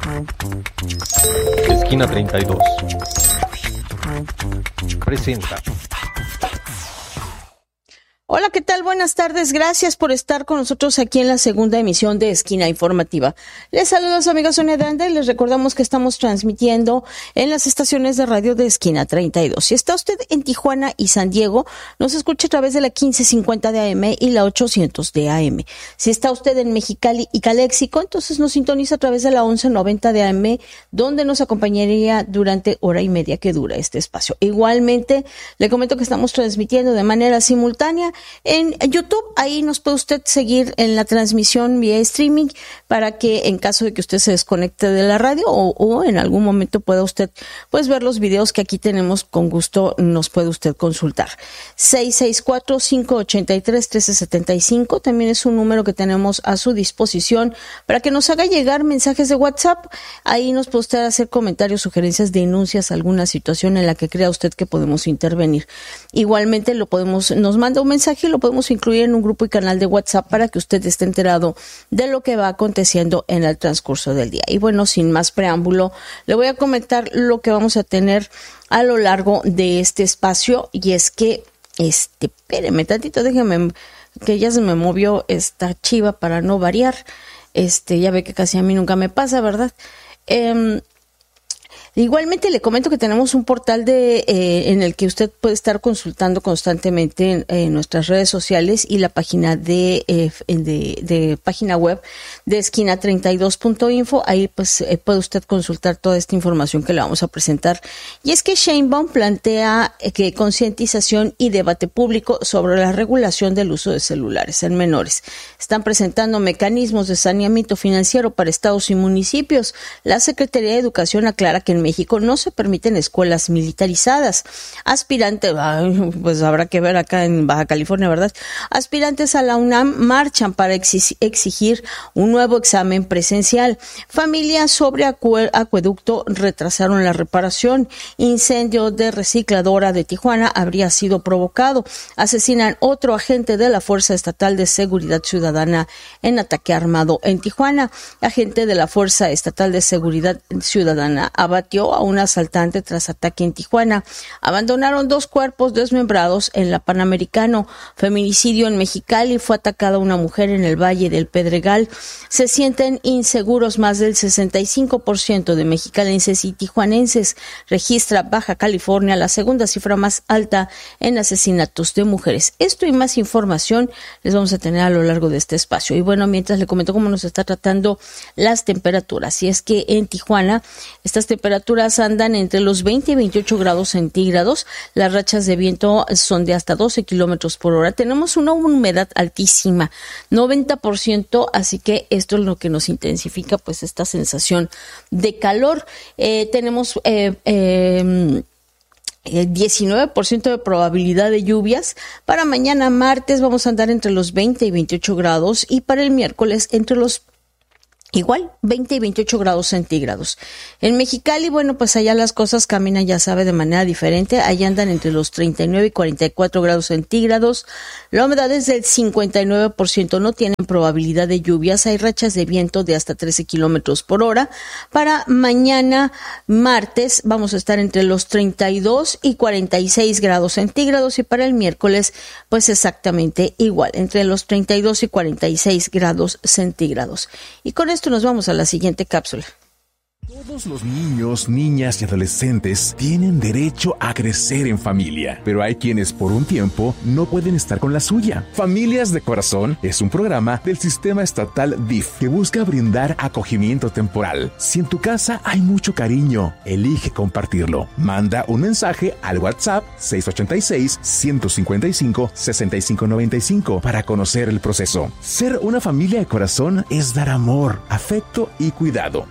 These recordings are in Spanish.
Esquina 32 presenta. Hola, ¿qué tal? Buenas tardes. Gracias por estar con nosotros aquí en la segunda emisión de Esquina Informativa. Les saluda su amiga Sonia Grande y les recordamos que estamos transmitiendo en las estaciones de radio de Esquina 32. Si está usted en Tijuana y San Diego, nos escucha a través de la 1550 de AM y la 800 de AM. Si está usted en Mexicali y Calexico, entonces nos sintoniza a través de la 1190 de AM, donde nos acompañaría durante hora y media que dura este espacio. Igualmente, le comento que estamos transmitiendo de manera simultánea en YouTube. Ahí nos puede usted seguir en la transmisión vía streaming para que en caso de que usted se desconecte de la radio o en algún momento pueda usted pues ver los videos que aquí tenemos, con gusto nos puede usted consultar. 664-583-1375 también es un número que tenemos a su disposición para que nos haga llegar mensajes de WhatsApp. Ahí nos puede usted hacer comentarios, sugerencias, denuncias, alguna situación en la que crea usted que podemos intervenir. Igualmente nos manda un mensaje y lo podemos incluir en un grupo y canal de WhatsApp para que usted esté enterado de lo que va aconteciendo en el transcurso del día. Y bueno, sin más preámbulo, le voy a comentar lo que vamos a tener a lo largo de este espacio, y es que, espéreme tantito, déjeme, que ya se me movió esta chiva para no variar. Ya ve que casi a mí nunca me pasa, ¿verdad? Igualmente le comento que tenemos un portal en el que usted puede estar consultando constantemente en nuestras redes sociales y la página de página web de esquina32.info. Ahí pues puede usted consultar toda esta información que le vamos a presentar. Y es que Sheinbaum plantea que concientización y debate público sobre la regulación del uso de celulares en menores. Están presentando mecanismos de saneamiento financiero para estados y municipios. La Secretaría de Educación aclara que en México no se permiten escuelas militarizadas. Pues habrá que ver acá en Baja California, ¿verdad? Aspirantes a la UNAM marchan para exigir un nuevo examen presencial. Familias sobre acueducto retrasaron la reparación. Incendio de recicladora de Tijuana habría sido provocado. Asesinan otro agente de la Fuerza Estatal de Seguridad Ciudadana en ataque armado en Tijuana. Agente de la Fuerza Estatal de Seguridad Ciudadana abatió a un asaltante tras ataque en Tijuana. Abandonaron 2 cuerpos desmembrados en la Panamericano. Feminicidio en Mexicali. Fue atacada una mujer en el Valle del Pedregal. Se sienten inseguros más del 65% de mexicalenses y tijuanenses. Registra Baja California la segunda cifra más alta en asesinatos de mujeres. Esto y más información les vamos a tener a lo largo de este espacio. Y bueno, mientras le comento cómo nos está tratando las temperaturas. Y es que en Tijuana estas temperaturas andan entre los 20 y 28 grados centígrados. Las rachas de viento son de hasta 12 kilómetros por hora. Tenemos una humedad altísima, 90%, así que esto es lo que nos intensifica pues esta sensación de calor. Tenemos 19% de probabilidad de lluvias. Para mañana martes vamos a andar entre los 20 y 28 grados y para el miércoles entre los 20 y 28 grados centígrados. En Mexicali, bueno, pues allá las cosas caminan, ya sabe, de manera diferente. Allá andan entre los 39 y 44 grados centígrados. La humedad es del 59%. No tienen probabilidad de lluvias. Hay rachas de viento de hasta 13 kilómetros por hora. Para mañana, martes, vamos a estar entre los 32 y 46 grados centígrados. Y para el miércoles, pues exactamente igual, entre los 32 y 46 grados centígrados. Y con esto nos vamos a la siguiente cápsula. Todos los niños, niñas y adolescentes tienen derecho a crecer en familia, pero hay quienes por un tiempo no pueden estar con la suya. Familias de Corazón es un programa del sistema estatal DIF que busca brindar acogimiento temporal. Si en tu casa hay mucho cariño, elige compartirlo. Manda un mensaje al WhatsApp 686-155-6595 para conocer el proceso. Ser una familia de corazón es dar amor, afecto y cuidado.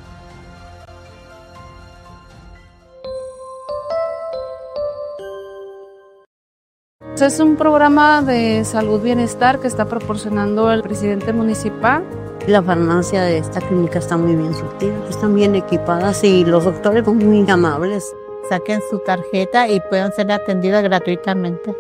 Es un programa de salud bienestar que está proporcionando el presidente municipal. La farmacia de esta clínica está muy bien surtida, están bien equipadas y los doctores son muy amables. Saquen su tarjeta y puedan ser atendidas gratuitamente.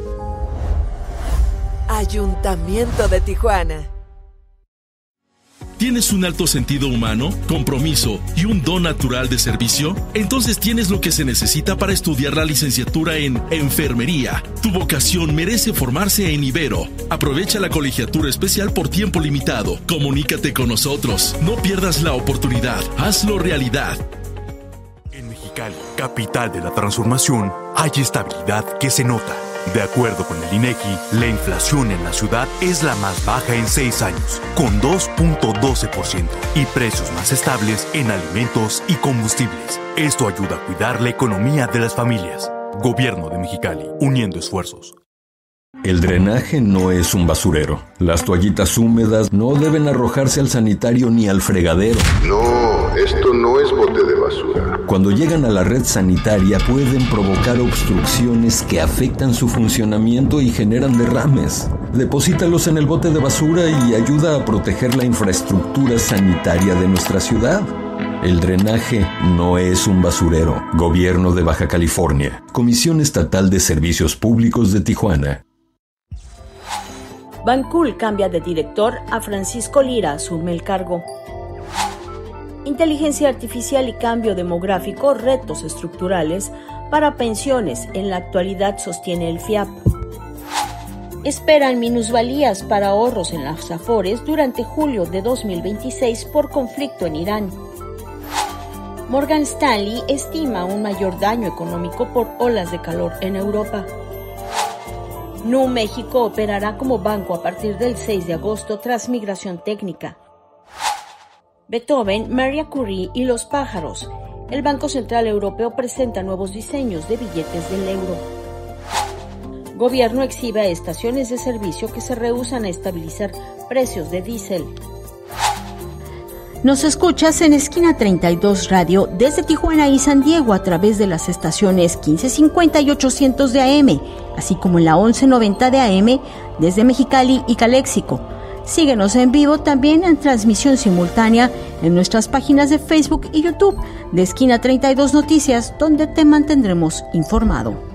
Ayuntamiento de Tijuana. ¿Tienes un alto sentido humano, compromiso y un don natural de servicio? Entonces tienes lo que se necesita para estudiar la licenciatura en enfermería. Tu vocación merece formarse en Ibero. Aprovecha la colegiatura especial por tiempo limitado. Comunícate con nosotros. No pierdas la oportunidad. Hazlo realidad. En Mexicali, capital de la transformación, hay estabilidad que se nota. De acuerdo con el INEGI, la inflación en la ciudad es la más baja en 6 años, con 2.12%, y precios más estables en alimentos y combustibles. Esto ayuda a cuidar la economía de las familias. Gobierno de Mexicali, uniendo esfuerzos. El drenaje no es un basurero. Las toallitas húmedas no deben arrojarse al sanitario ni al fregadero. No, esto no es bote de basura. Cuando llegan a la red sanitaria pueden provocar obstrucciones que afectan su funcionamiento y generan derrames. Deposítalos en el bote de basura y ayuda a proteger la infraestructura sanitaria de nuestra ciudad. El drenaje no es un basurero. Gobierno de Baja California. Comisión Estatal de Servicios Públicos de Tijuana. Bancool cambia de director, a Francisco Lira asume el cargo. Inteligencia artificial y cambio demográfico, retos estructurales para pensiones en la actualidad, sostiene el FIAP. Esperan minusvalías para ahorros en las Afores durante julio de 2026 por conflicto en Irán. Morgan Stanley estima un mayor daño económico por olas de calor en Europa. Nu México operará como banco a partir del 6 de agosto tras migración técnica. Beethoven, Maria Curie y los pájaros. El Banco Central Europeo presenta nuevos diseños de billetes del euro. Gobierno exhibe a estaciones de servicio que se rehúsan a estabilizar precios de diésel. Nos escuchas en Esquina 32 Radio desde Tijuana y San Diego a través de las estaciones 1550 y 800 de AM, así como en la 1190 de AM desde Mexicali y Caléxico. Síguenos en vivo también en transmisión simultánea en nuestras páginas de Facebook y YouTube de Esquina 32 Noticias, donde te mantendremos informado.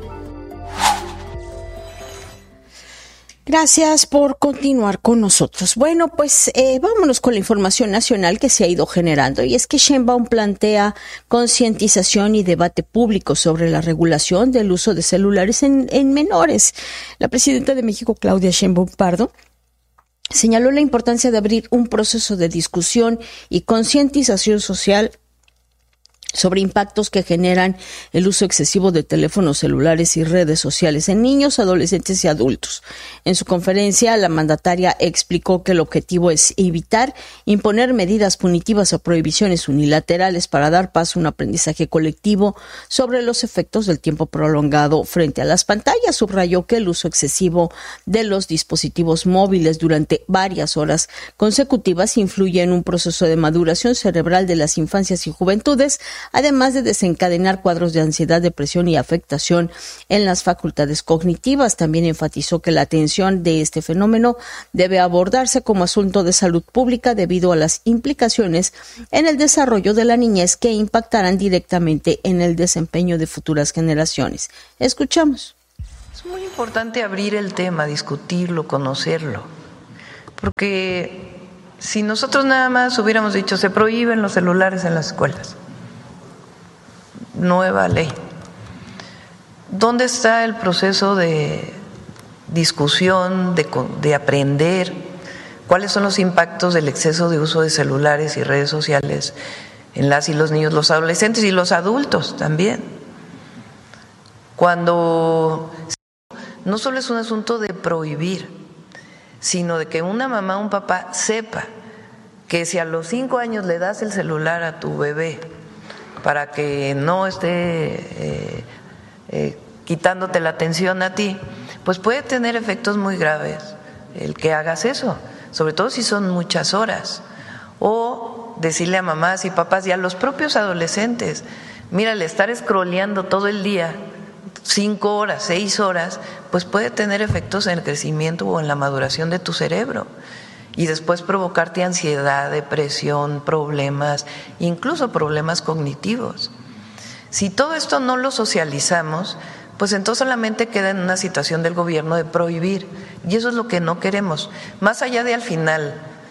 Gracias por continuar con nosotros. Bueno, pues vámonos con la información nacional que se ha ido generando, y es que Sheinbaum plantea concientización y debate público sobre la regulación del uso de celulares en menores. La presidenta de México, Claudia Sheinbaum Pardo, señaló la importancia de abrir un proceso de discusión y concientización social sobre impactos que generan el uso excesivo de teléfonos celulares y redes sociales en niños, adolescentes y adultos. En su conferencia, la mandataria explicó que el objetivo es evitar imponer medidas punitivas o prohibiciones unilaterales para dar paso a un aprendizaje colectivo sobre los efectos del tiempo prolongado frente a las pantallas. Subrayó que el uso excesivo de los dispositivos móviles durante varias horas consecutivas influye en un proceso de maduración cerebral de las infancias y juventudes, además de desencadenar cuadros de ansiedad, depresión y afectación en las facultades cognitivas. También enfatizó que la atención de este fenómeno debe abordarse como asunto de salud pública debido a las implicaciones en el desarrollo de la niñez que impactarán directamente en el desempeño de futuras generaciones. Escuchamos. Es muy importante abrir el tema, discutirlo, conocerlo, porque si nosotros nada más hubiéramos dicho se prohíben los celulares en las escuelas, nueva ley, ¿dónde está el proceso de discusión, de aprender cuáles son los impactos del exceso de uso de celulares y redes sociales en las y los niños, los adolescentes y los adultos también? Cuando no solo es un asunto de prohibir, sino de que una mamá o un papá sepa que si a los 5 años le das el celular a tu bebé para que no esté quitándote la atención a ti, pues puede tener efectos muy graves el que hagas eso, sobre todo si son muchas horas. O decirle a mamás y papás y a los propios adolescentes, mira, el estar scrolleando todo el día, 5 horas, 6 horas, pues puede tener efectos en el crecimiento o en la maduración de tu cerebro. Y después provocarte ansiedad, depresión, problemas, incluso problemas cognitivos. Si todo esto no lo socializamos, pues entonces solamente queda en una situación del gobierno de prohibir, y eso es lo que no queremos. Más allá de al final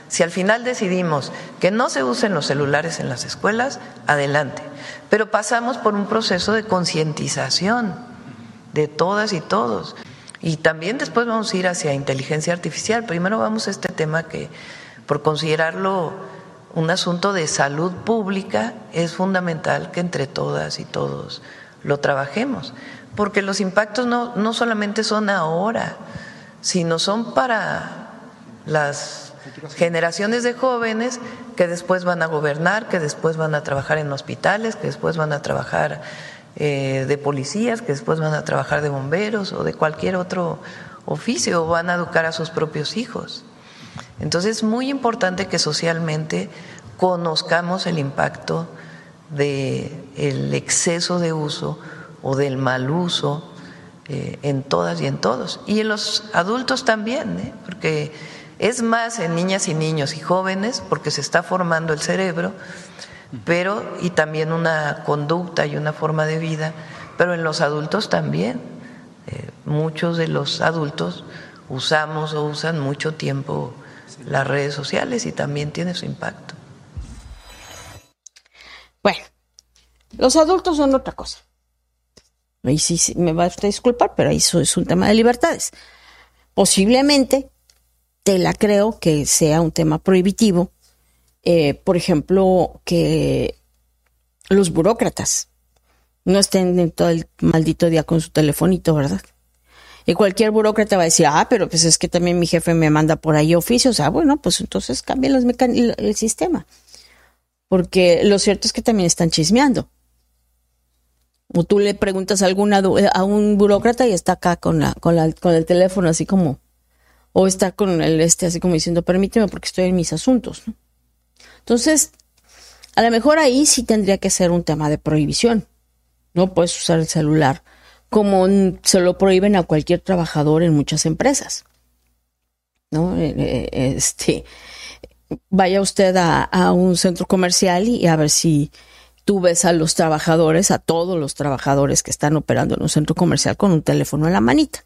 Si al final decidimos que no se usen los celulares en las escuelas, adelante. Pero pasamos por un proceso de concientización de todas y todos. Y también después vamos a ir hacia inteligencia artificial. Primero vamos a este tema que, por considerarlo un asunto de salud pública, es fundamental que entre todas y todos lo trabajemos. Porque los impactos no solamente son ahora, sino son para las generaciones de jóvenes que después van a gobernar, que después van a trabajar en hospitales, que después van a trabajar de policías, que después van a trabajar de bomberos o de cualquier otro oficio, o van a educar a sus propios hijos. Entonces es muy importante que socialmente conozcamos el impacto del exceso de uso o del mal uso en todas y en todos. Y en los adultos también, porque es más en niñas y niños y jóvenes, porque se está formando el cerebro, y también una conducta y una forma de vida, pero en los adultos también. Muchos de los adultos usamos o usan mucho tiempo las redes sociales y también tiene su impacto. Bueno, los adultos son otra cosa. Ahí sí me va a usted disculpar, pero ahí eso es un tema de libertades. Posiblemente, te la creo que sea un tema prohibitivo. Por ejemplo, que los burócratas no estén todo el maldito día con su telefonito, ¿verdad? Y cualquier burócrata va a decir, pero pues es que también mi jefe me manda por ahí oficios. Bueno, pues entonces cambien el sistema. Porque lo cierto es que también están chismeando. O tú le preguntas a un burócrata y está acá con el teléfono así como, o está con el así como diciendo, permíteme porque estoy en mis asuntos, ¿no? Entonces, a lo mejor ahí sí tendría que ser un tema de prohibición. No puedes usar el celular como se lo prohíben a cualquier trabajador en muchas empresas, ¿no? Vaya usted a un centro comercial y a ver si tú ves a los trabajadores, a todos los trabajadores que están operando en un centro comercial con un teléfono en la manita.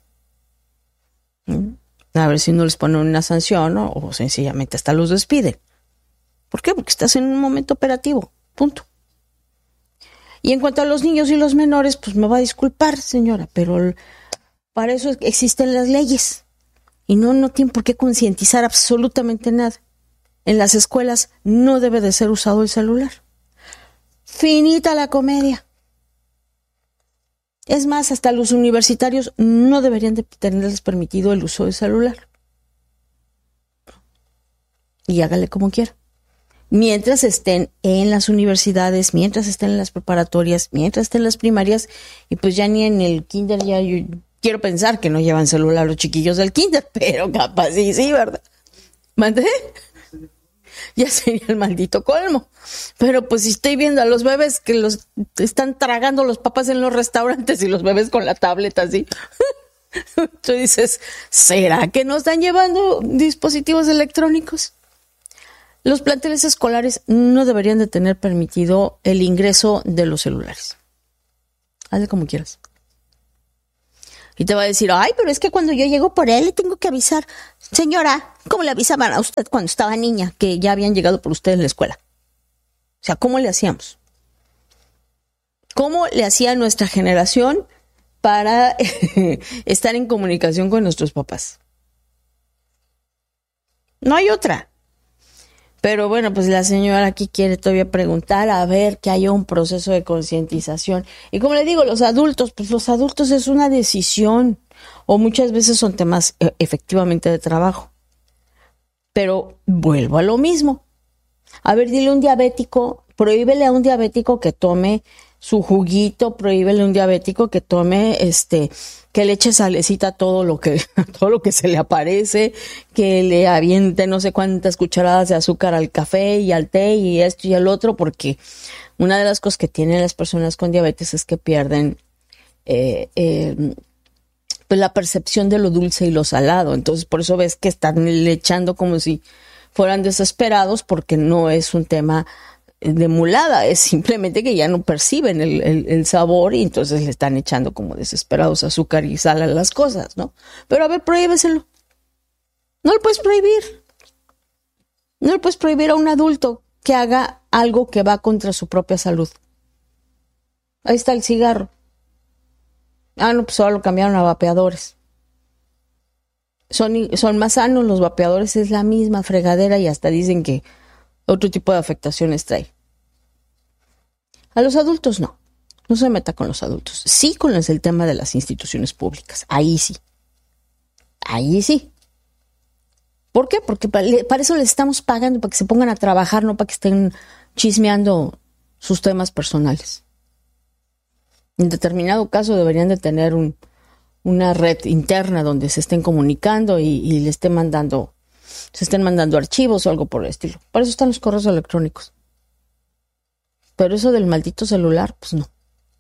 A ver si no les ponen una sanción o sencillamente hasta los despiden. ¿Por qué? Porque estás en un momento operativo, punto. Y en cuanto a los niños y los menores, pues me va a disculpar, señora, pero para eso existen las leyes. Y no tienen por qué concientizar absolutamente nada. En las escuelas no debe de ser usado el celular. Finita la comedia. Es más, hasta los universitarios no deberían de tenerles permitido el uso del celular. Y hágale como quiera. Mientras estén en las universidades, mientras estén en las preparatorias, mientras estén en las primarias, y pues ya ni en el kinder, ya yo quiero pensar que no llevan celular los chiquillos del kinder, pero capaz sí, ¿verdad? ¿Mandé? Ya sería el maldito colmo. Pero pues si estoy viendo a los bebés que los están tragando los papás en los restaurantes y los bebés con la tableta así, tú dices, ¿será que no están llevando dispositivos electrónicos? Los planteles escolares no deberían de tener permitido el ingreso de los celulares. Hazle como quieras. Y te va a decir, pero es que cuando yo llego por él le tengo que avisar. Señora, ¿cómo le avisaban a usted cuando estaba niña que ya habían llegado por usted en la escuela? O sea, ¿cómo le hacíamos? ¿Cómo le hacía nuestra generación para estar en comunicación con nuestros papás? No hay otra. Pero bueno, pues la señora aquí quiere todavía preguntar a ver que haya un proceso de concientización. Y como le digo, los adultos es una decisión o muchas veces son temas efectivamente de trabajo. Pero vuelvo a lo mismo. A ver, dile a un diabético, prohíbele a un diabético que tome su juguito, prohíbele a un diabético que tome que le eche salecita a todo lo que se le aparece, que le aviente no sé cuántas cucharadas de azúcar al café y al té y esto y el otro, porque una de las cosas que tienen las personas con diabetes es que pierden pues la percepción de lo dulce y lo salado. Entonces por eso ves que están le echando como si fueran desesperados, porque no es un tema de mulada, es simplemente que ya no perciben el sabor y entonces le están echando como desesperados azúcar y sal a las cosas, ¿no? Pero a ver, prohíbeselo. No lo puedes prohibir. No le puedes prohibir a un adulto que haga algo que va contra su propia salud. Ahí está el cigarro. No, pues ahora lo cambiaron a vapeadores. Son más sanos los vapeadores, es la misma fregadera y hasta dicen que otro tipo de afectaciones trae. A los adultos no se meta con los adultos. Sí con el tema de las instituciones públicas, ahí sí. ¿Por qué? Porque para eso les estamos pagando, para que se pongan a trabajar, no para que estén chismeando sus temas personales. En determinado caso deberían de tener una red interna donde se estén comunicando y le estén mandando archivos o algo por el estilo. Para eso están los correos electrónicos. Pero eso del maldito celular, pues no.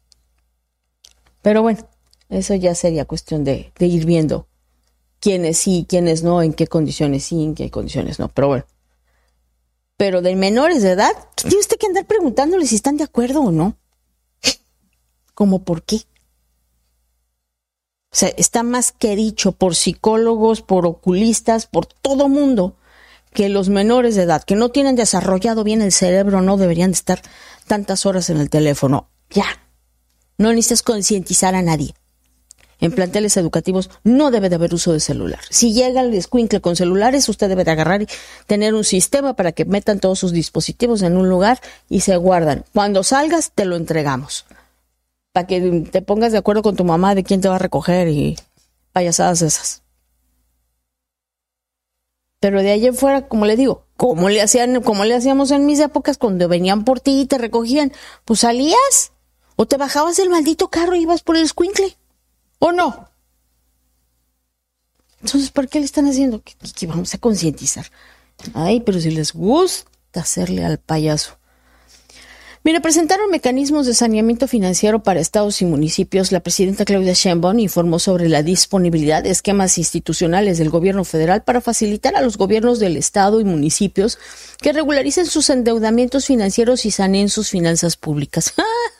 Pero bueno, eso ya sería cuestión de ir viendo quiénes sí, quiénes no, en qué condiciones sí, en qué condiciones no. Pero bueno. Pero de menores de edad, tiene usted que andar preguntándole si están de acuerdo o no. ¿Cómo por qué? O sea, está más que dicho por psicólogos, por oculistas, por todo mundo, que los menores de edad que no tienen desarrollado bien el cerebro no deberían de estar tantas horas en el teléfono. Ya. No necesitas concientizar a nadie. En planteles educativos no debe de haber uso de celular. Si llega el escuincle con celulares, usted debe de agarrar y tener un sistema para que metan todos sus dispositivos en un lugar y se guardan. Cuando salgas, te lo entregamos. Para que te pongas de acuerdo con tu mamá de quién te va a recoger y payasadas esas. Pero de allá en fuera, como le digo, como le hacíamos en mis épocas cuando venían por ti y te recogían, pues salías o te bajabas del maldito carro y ibas por el escuincle, ¿o no? Entonces, ¿por qué le están haciendo? Que vamos a concientizar. Ay, pero si les gusta hacerle al payaso. Mira, presentaron mecanismos de saneamiento financiero para estados y municipios. La presidenta Claudia Sheinbaum informó sobre la disponibilidad de esquemas institucionales del gobierno federal para facilitar a los gobiernos del estado y municipios que regularicen sus endeudamientos financieros y saneen sus finanzas públicas.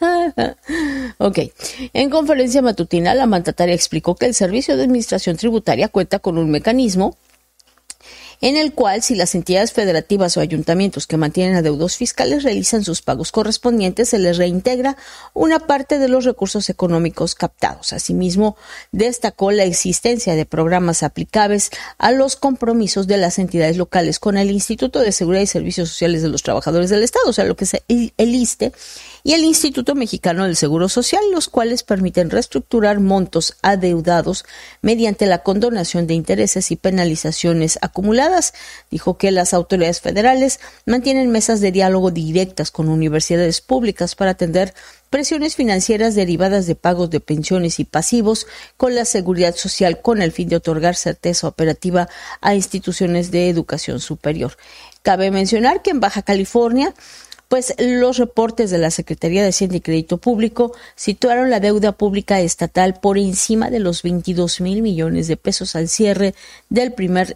Ok. En conferencia matutina, la mandataria explicó que el Servicio de Administración Tributaria cuenta con un mecanismo en el cual, si las entidades federativas o ayuntamientos que mantienen adeudos fiscales realizan sus pagos correspondientes, se les reintegra una parte de los recursos económicos captados. Asimismo, destacó la existencia de programas aplicables a los compromisos de las entidades locales con el Instituto de Seguridad y Servicios Sociales de los Trabajadores del Estado, o sea, lo que es el ISSSTE, y el Instituto Mexicano del Seguro Social, los cuales permiten reestructurar montos adeudados mediante la condonación de intereses y penalizaciones acumuladas. Dijo que las autoridades federales mantienen mesas de diálogo directas con universidades públicas para atender presiones financieras derivadas de pagos de pensiones y pasivos con la seguridad social con el fin de otorgar certeza operativa a instituciones de educación superior. Cabe mencionar que en Baja California, pues los reportes de la Secretaría de Hacienda y Crédito Público situaron la deuda pública estatal por encima de los 22,000 millones de pesos al cierre del primer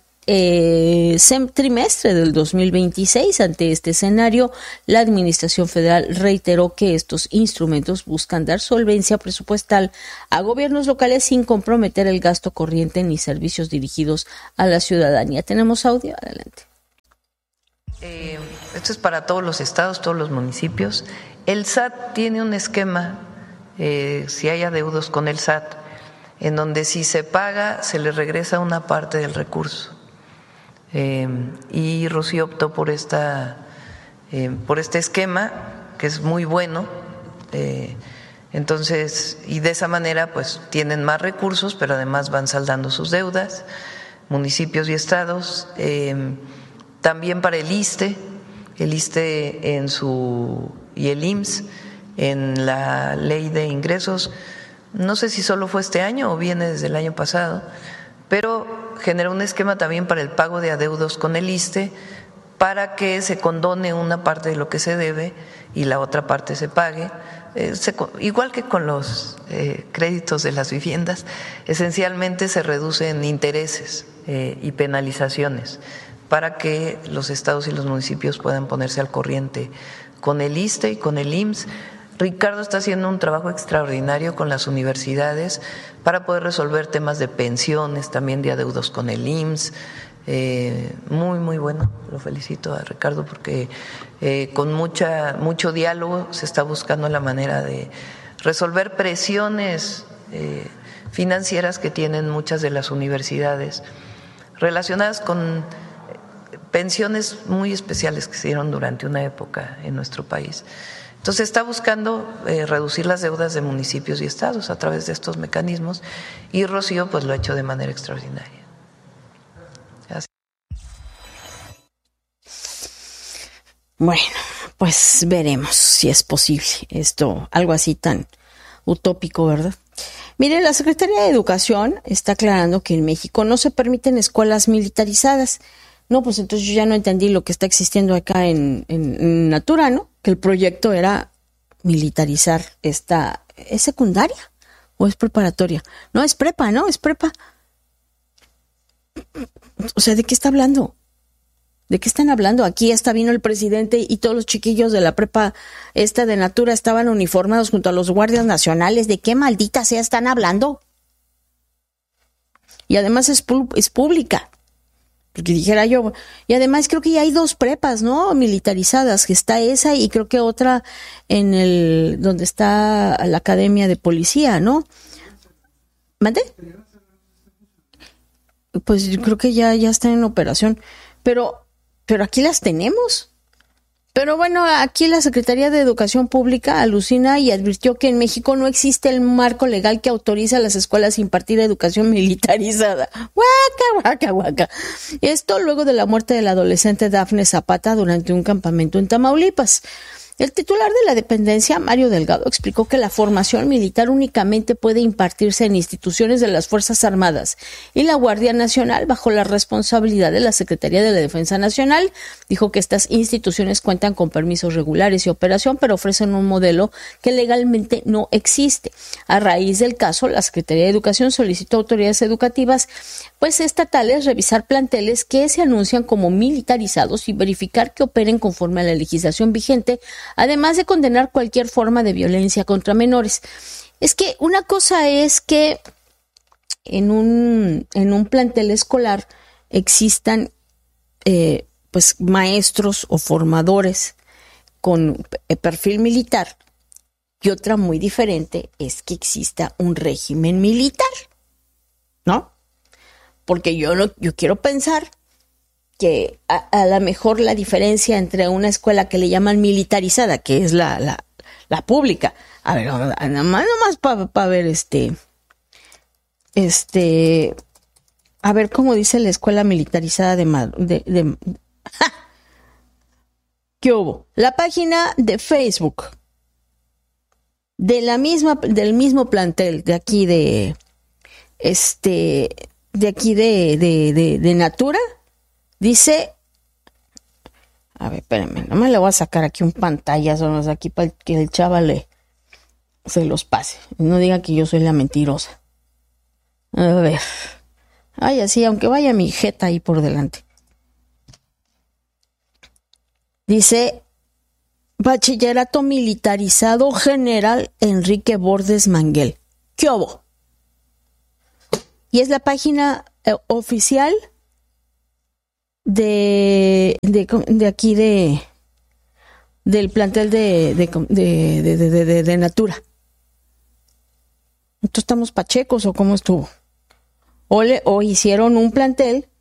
trimestre del 2026. Ante este escenario, la Administración Federal reiteró que estos instrumentos buscan dar solvencia presupuestal a gobiernos locales sin comprometer el gasto corriente ni servicios dirigidos a la ciudadanía. ¿Tenemos audio? Adelante. Esto es para todos los estados, todos los municipios. El SAT tiene un esquema, si hay adeudos con el SAT, en donde si se paga se le regresa una parte del recurso. Y Rocío optó por este esquema, que es muy bueno. Entonces, y de esa manera pues tienen más recursos, pero además van saldando sus deudas, municipios y estados. También para el ISSSTE y el IMSS en la ley de ingresos, no sé si solo fue este año o viene desde el año pasado, pero generó un esquema también para el pago de adeudos con el ISSSTE para que se condone una parte de lo que se debe y la otra parte se pague. Igual que con los créditos de las viviendas, esencialmente se reducen intereses y penalizaciones para que los estados y los municipios puedan ponerse al corriente con el ISSSTE y con el IMSS. Ricardo está haciendo un trabajo extraordinario con las universidades para poder resolver temas de pensiones, también de adeudos con el IMSS, muy, muy bueno. Lo felicito a Ricardo porque con mucho diálogo se está buscando la manera de resolver presiones financieras que tienen muchas de las universidades relacionadas con pensiones muy especiales que se dieron durante una época en nuestro país. Entonces está buscando reducir las deudas de municipios y estados a través de estos mecanismos y Rocío pues lo ha hecho de manera extraordinaria. Así. Bueno, pues veremos si es posible esto, algo así tan utópico, ¿verdad? Mire, la Secretaría de Educación está aclarando que en México no se permiten escuelas militarizadas. No, pues entonces yo ya no entendí lo que está existiendo acá en Natura, ¿no? Que el proyecto era militarizar esta... ¿Es secundaria o es preparatoria? No, es prepa, ¿no? Es prepa. O sea, ¿de qué está hablando? ¿De qué están hablando? Aquí hasta vino el presidente y todos los chiquillos de la prepa esta de Natura estaban uniformados junto a los guardias nacionales. ¿De qué maldita sea están hablando? Y además es pública. Porque dijera yo, y además creo que ya hay 2 prepas, ¿no? Militarizadas, que está esa y creo que otra en donde está la Academia de Policía, ¿no? ¿Mande? Pues yo creo que ya están en operación, pero aquí las tenemos. Pero bueno, aquí la Secretaría de Educación Pública alucina y advirtió que en México no existe el marco legal que autoriza a las escuelas a impartir educación militarizada. ¡Guaca! Esto luego de la muerte de la adolescente Dafne Zapata durante un campamento en Tamaulipas. El titular de la dependencia, Mario Delgado, explicó que la formación militar únicamente puede impartirse en instituciones de las Fuerzas Armadas y la Guardia Nacional bajo la responsabilidad de la Secretaría de la Defensa Nacional. Dijo que estas instituciones cuentan con permisos regulares y operación, pero ofrecen un modelo que legalmente no existe. A raíz del caso, la Secretaría de Educación solicitó a autoridades educativas estatales revisar planteles que se anuncian como militarizados y verificar que operen conforme a la legislación vigente, además de condenar cualquier forma de violencia contra menores. Es que una cosa es que en un plantel escolar existan maestros o formadores con perfil militar, y otra muy diferente es que exista un régimen militar, ¿no? Porque yo quiero pensar que a lo mejor la diferencia entre una escuela que le llaman militarizada, que es la pública, a ver, nada más para ver a ver cómo dice la escuela militarizada ¿qué hubo? La página de Facebook del mismo plantel de aquí de Natura, dice, a ver, espérenme, no me le voy a sacar aquí un pantallazo aquí para que el chaval se los pase, no diga que yo soy la mentirosa. A ver, ay, así, aunque vaya mi jeta ahí por delante. Dice, Bachillerato Militarizado General Enrique Bordes Manguel. ¿Qué hubo? Y es la página oficial de aquí del plantel de Natura. ¿Entonces estamos pachecos o cómo estuvo? O hicieron un plantel